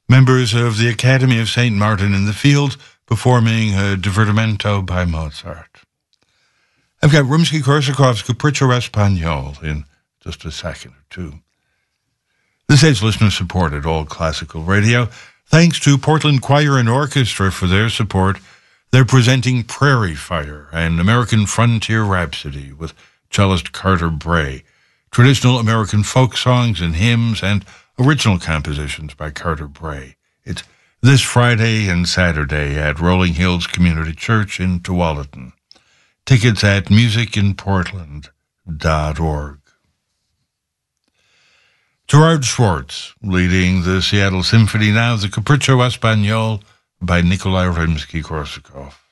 Members of the Academy of St. Martin in the Fields performing a Divertimento by Mozart. I've got Rimsky-Korsakov's Capriccio Espagnol in just a second or two. This is listener-supported All Classical Radio. Thanks to Portland Choir and Orchestra for their support. They're presenting Prairie Fire, an American frontier rhapsody with cellist Carter Bray, traditional American folk songs and hymns, and original compositions by Carter Bray. It's this Friday and Saturday at Rolling Hills Community Church in Tualatin. Tickets at musicinportland.org. Gerard Schwartz, leading the Seattle Symphony now, the Capriccio Espagnol by Nikolai Rimsky-Korsakov.